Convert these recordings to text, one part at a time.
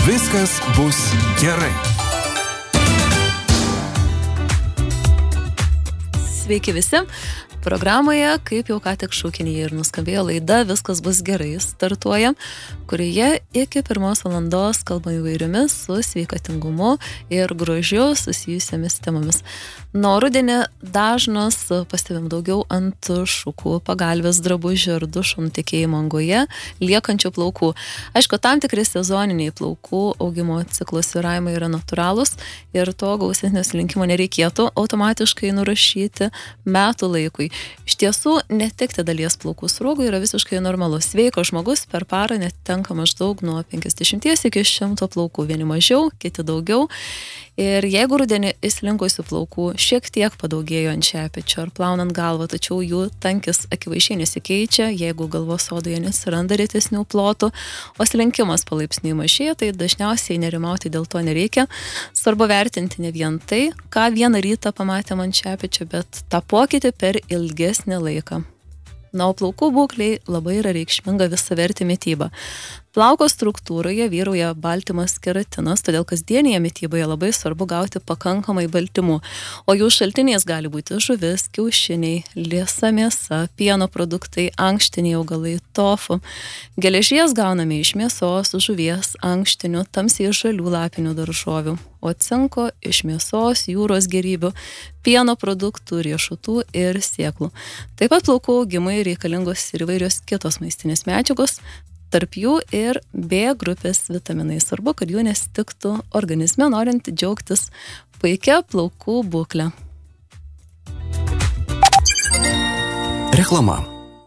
Viskas bus gerai. Sveiki visi. Programoje, kaip jau ką tik šūkinyje ir nuskambėjo laida Viskas bus gerai startuoja, kurioje iki 1 valandos kalbam įvairiomis su sveikatingumu ir grožiu susijusiamis temomis. Nuo rudenį dažnas pastebim daugiau ant šukų, pagalvės drabužių ir dušo nutekėjimo angoje liekančių plaukų. Aišku, tam tikri sezoniniai plaukų augimo ciklo svyravimai yra natūralūs ir to gausesnio slinkimo nereikėtų automatiškai nurašyti metų laikui. Iš tiesų, netekti dalies plaukų sruogų yra visiškai normalu. Sveikas žmogus per parą netenka maždaug nuo 50 iki 100 plaukų, vieni mažiau, kiti daugiau. Ir jeigu rudenį įslinkusių plaukų šiek tiek padaugėjo ant šepečio ar plaunant galvą, tačiau jų tankis akivaizdžiai nesikeičia, jeigu galvos odoje nesiranda retesnių plotų, o slinkimas palaipsniui mažėja, tai dažniausiai nerimauti dėl to nereikia. Svarbu vertinti ne vien tai, ką vieną rytą pamatėm ant šepečio, bet tą pokytį per ilgesnį laiką. Na, o plaukų būkliai labai yra reikšminga visavertė mityba. Plauko struktūroje vyrauja baltymas keratinas, todėl kasdienėje mityboje labai svarbu gauti pakankamai baltymų, o jų šaltiniais gali būti žuvis, kiaušiniai, liesa mėsa, pieno produktai, ankštiniai augalai, tofu. Geležies gauname iš mėsos, žuvies, ankštinių, tamsiai žalių lapinių daržovių, o cinko iš mėsos, jūros gėrybių, pieno produktų, riešutų ir sėklų. Taip pat plaukų augimui reikalingos ir įvairios kitos maistinės medžiagos, tarp jų ir B grupės vitaminai. Svarbu, kad jų nestiktų organizme, norint džiaugtis puikia plaukų būklė. Reklama.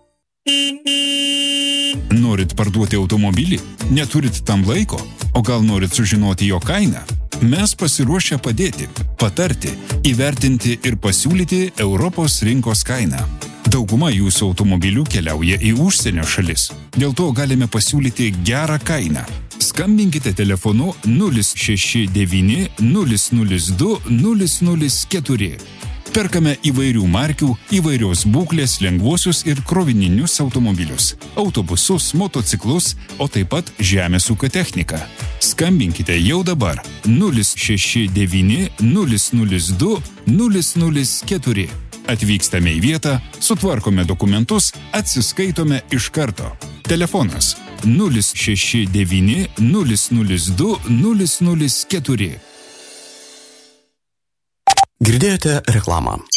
Norit parduoti automobilį? Neturit tam laiko? O gal norit sužinoti jo kainą? Mes pasiruošę padėti, patarti, įvertinti ir pasiūlyti Europos rinkos kainą. Dauguma jūsų automobilių keliauja į užsienio šalis. Dėl to galime pasiūlyti gerą kainą. Skambinkite telefonu 069 002 004. Perkame įvairių markių, įvairios būklės lengvuosius ir krovininius automobilius, autobusus, motociklus, o taip pat žemės ūkio techniką. Skambinkite jau dabar 069 002 004. Atvykstame į vietą, sutvarkome dokumentus, atsiskaitome iš karto. Telefonas 069 002 004. Girdėjote reklamą.